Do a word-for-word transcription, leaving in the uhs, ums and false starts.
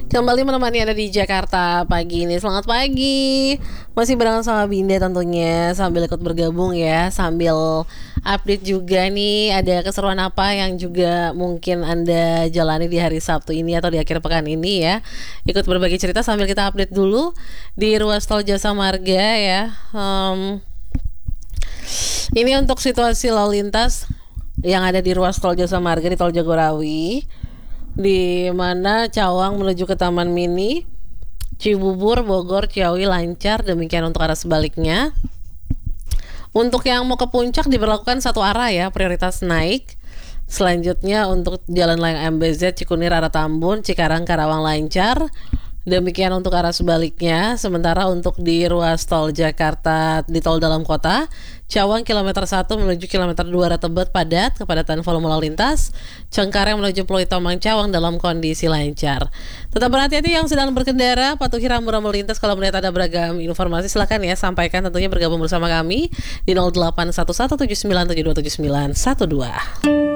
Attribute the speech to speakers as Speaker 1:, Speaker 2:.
Speaker 1: Kembali menemani Anda di Jakarta pagi ini. Selamat pagi. Masih bareng sama Binda tentunya, sambil ikut bergabung ya, sambil update juga nih ada keseruan apa yang juga mungkin Anda jalani di hari Sabtu ini atau di akhir pekan ini ya. Ikut berbagi cerita sambil kita update dulu di ruas tol Jasa Marga ya. Um, ini untuk situasi lalu lintas yang ada di ruas tol Jasa Marga di Tol Jagorawi, di mana Cawang menuju ke Taman Mini, Cibubur, Bogor, Ciawi lancar, demikian untuk arah sebaliknya. Untuk yang mau ke puncak diberlakukan satu arah ya, prioritas naik. Selanjutnya untuk Jalan Layang M B Z, Cikunir arah Tambun, Cikarang, Karawang lancar. Demikian untuk arah sebaliknya. Sementara untuk di ruas tol Jakarta di tol dalam kota, Cawang kilometer satu menuju kilometer dua arah Tebet padat, kepadatan volume lalu lintas. Cengkareng menuju Pluit Tomang Cawang dalam kondisi lancar. Tetap berhati-hati yang sedang berkendara, patuhi rambu-rambu lintas. Kalau melihat ada beragam informasi silakan ya sampaikan, tentunya bergabung bersama kami di nol delapan satu satu tujuh sembilan tujuh dua tujuh sembilan satu dua.